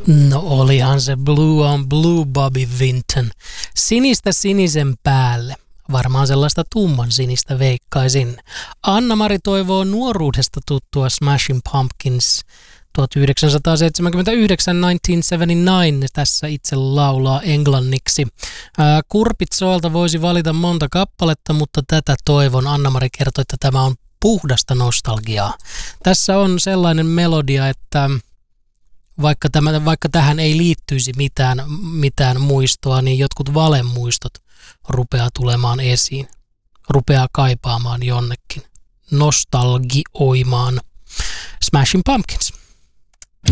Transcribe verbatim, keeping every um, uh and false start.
No olihan se Blue on Blue Bobby Vinton. Sinistä sinisen päälle. Varmaan sellaista tumman sinistä veikkaisin. Anna-Mari toivoo nuoruudesta tuttua Smashing Pumpkins. tuhatyhdeksänsataaseitsemänkymmentäyhdeksän tuhatyhdeksänsataaseitsemänkymmentäyhdeksän tässä itse laulaa englanniksi. Ää, Kurpitsoilta voisi valita monta kappaletta, mutta tätä toivon. Anna-Mari kertoi, että tämä on puhdasta nostalgiaa. Tässä on sellainen melodia, että vaikka, tämä, vaikka tähän ei liittyisi mitään, mitään muistoa, niin jotkut valemuistot rupeaa tulemaan esiin. Rupeaa kaipaamaan jonnekin. Nostalgioimaan. Smashing Pumpkins.